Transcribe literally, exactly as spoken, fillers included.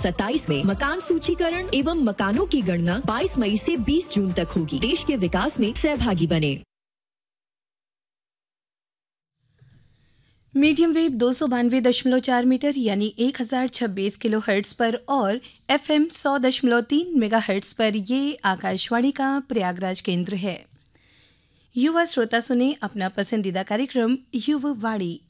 सत्ताईस में मकान सूचीकरण एवं मकानों की गणना बाईस मई से बीस जून तक होगी। देश के विकास में सहभागी बने। मीडियम वेव दो सौ बानवे दशमलव चार मीटर यानी एक हजार छब्बीस किलो हर्ट्स पर और एफ एम सौ दशमलव तीन मेगा हर्ट्स पर ये आकाशवाणी का प्रयागराज केंद्र है। युवा श्रोता सुने अपना पसंदीदा कार्यक्रम युवा वाणी।